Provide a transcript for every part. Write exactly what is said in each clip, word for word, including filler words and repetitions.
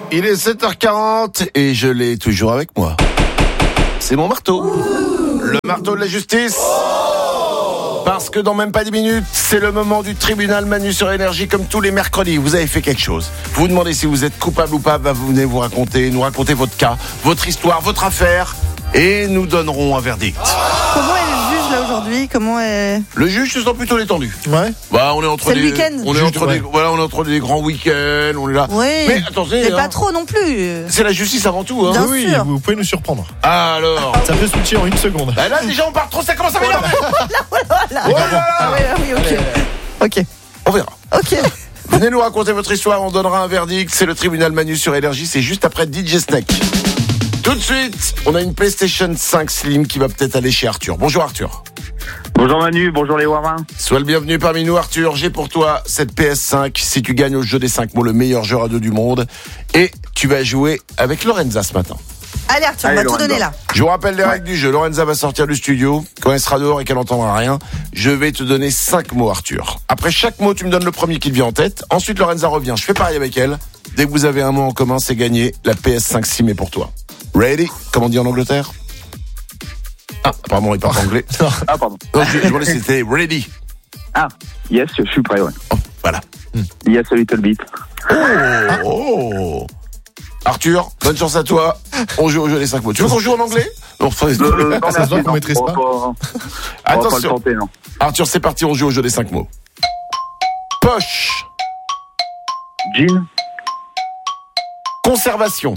Il est sept heures quarante et je l'ai toujours avec moi. C'est mon marteau. Le marteau de la justice. Parce que dans même pas dix minutes, c'est le moment du tribunal Manu sur Énergie comme tous les mercredis. Vous avez fait quelque chose. Vous vous demandez si vous êtes coupable ou pas. Bah, vous venez vous raconter, nous raconter votre cas, votre histoire, votre affaire. Et nous donnerons un verdict. Comment est le juge là aujourd'hui? Comment est... Le juge se sent plutôt détendu. Ouais. Bah on est entre C'est des, le week-end. on est Juste, entre ouais. des, voilà, on est entre des grands week-ends. On est là. Oui. Mais attendez, Mais hein, pas trop non plus. c'est la justice avant tout. Hein. Bien Oui, sûr. vous pouvez nous surprendre. Alors. Ça peut switcher en une seconde. Bah là déjà on part trop, ça commence à m'énerver. Voilà. Oh là là. Ah oui, ah oui, ok. Ok. On verra. Ok. Venez nous raconter votre histoire, on donnera un verdict. C'est le tribunal Manu sur Énergie, c'est juste après D J Snake. Tout de suite, on a une PlayStation cinq Slim qui va peut-être aller chez Arthur. Bonjour Arthur. Bonjour Manu, bonjour les Wawins. Sois le bienvenu parmi nous Arthur. J'ai pour toi cette P S cinq si tu gagnes au jeu des cinq mots, le meilleur jeu à deux du monde. Et tu vas jouer avec Lorenza ce matin. Allez Arthur, on Allez, va tout Lorenza. donner là. Je vous rappelle les règles du jeu. Lorenza va sortir du studio. Quand elle sera dehors et qu'elle n'entendra rien, je vais te donner cinq mots, Arthur. Après chaque mot, tu me donnes le premier qui te vient en tête. Ensuite, Lorenza revient. Je fais pareil avec elle. Dès que vous avez un mot en commun, c'est gagné. La P S cinq Slim est pour toi. Ready? Comme on dit en Angleterre? Ah, apparemment, il parle anglais. Ah pardon. Non, je, je voulais c'était ready. Ah, yes, je suis prêt, ouais. Oh, voilà. Yes, a little bit. Oh, oh. Arthur, bonne chance à toi. On joue au jeu des cinq mots. Tu veux qu'on joue en anglais? Non, enfin, Euh, non, Ça se voit merci, qu'on non. maîtrise On va pas. On va pas le Attention. tenter, non. Arthur, c'est parti, on joue au jeu des cinq mots. Poche. Jean, Conservation.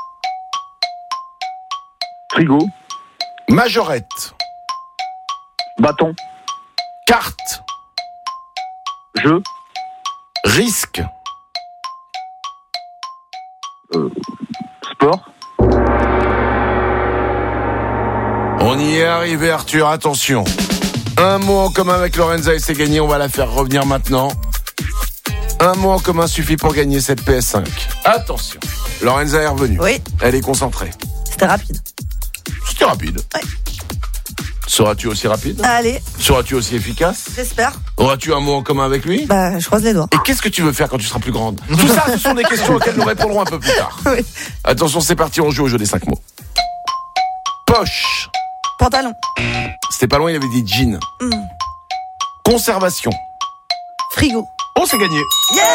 frigo, Majorette. bâton, Carte. jeu, Risque. sport, On y est arrivé, Arthur, attention. Un mot en commun avec Lorenza et c'est gagné, on va la faire revenir maintenant. Un mot en commun suffit pour gagner cette P S cinq. Attention, Lorenza est revenue. Oui, Elle est concentrée. c'était rapide. C'était rapide. Ouais. Seras-tu aussi rapide? Allez, Seras-tu aussi efficace? j'espère. Auras-tu un mot en commun avec lui? Bah, je croise les doigts. Et qu'est-ce que tu veux faire quand tu seras plus grande? Tout ça, ce sont des questions auxquelles nous répondrons un peu plus tard. Oui. Attention, c'est parti, on joue au jeu des cinq mots. Poche. Pantalon, C'était pas loin, il avait dit jean. Mm. Conservation. frigo. Oh, c'est gagné. Yeah.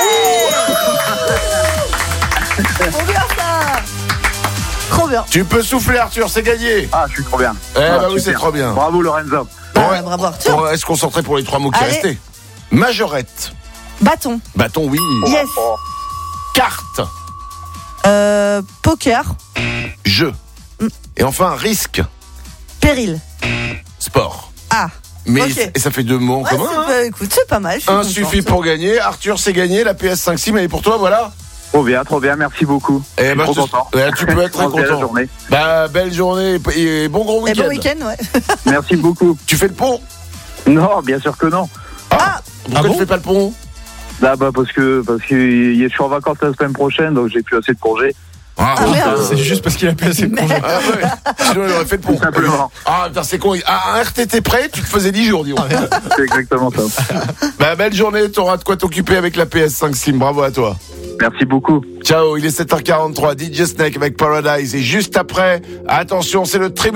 Trop bien ça. Trop bien. Tu peux souffler, Arthur, c'est gagné. Ah, je suis trop bien. Eh Ah, bah oui, super. c'est trop bien. Bravo Lorenzo. Ah, Ouais. bravo Arthur. On va se concentrer pour les trois mots qui Allez. restaient. Majorette. Bâton, Bâton, oui. yes. Oh, Carte. Euh, poker, Jeu. Mm. Et enfin, risque. péril. Sport. Ah. Mais Ok. et ça fait deux mots en Ouais, commun. c'est hein. pas- écoute, c'est pas mal. je suis Un contente. suffit pour gagner. Arthur, c'est gagné. La P S cinq Slim, elle est pour toi, voilà. trop bien, trop bien, merci beaucoup. Eh Je suis ben, trop je te- content. ouais, tu peux être très On se dit à la content. journée. Bah, belle journée et bon gros Et week-end. bon week-end, ouais. Merci beaucoup. Tu fais le pont? Non, bien sûr que non. Ah, Pourquoi Ah bon tu fais pas le pont? Là, bah, parce que, parce que je suis en vacances la semaine prochaine, donc j'ai plus assez de congés. Ah, Ah, merde. C'est juste parce qu'il a plus assez de congés. Ah ouais. Sinon, il aurait fait le pont. Tout simplement. Ah, putain, c'est con. Ah, un R T T prêt, tu te faisais dix jours, dis donc. C'est exactement ça. Bah, belle journée, t'auras de quoi t'occuper avec la P S cinq Slim. Bravo à toi. Merci beaucoup. Ciao, il est sept heures quarante-trois. D J Snake avec Paradise. Et juste après, attention, c'est le tribunal.